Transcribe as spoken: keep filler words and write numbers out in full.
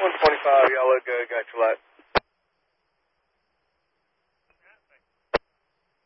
one twenty-five, y'all look good, got your light.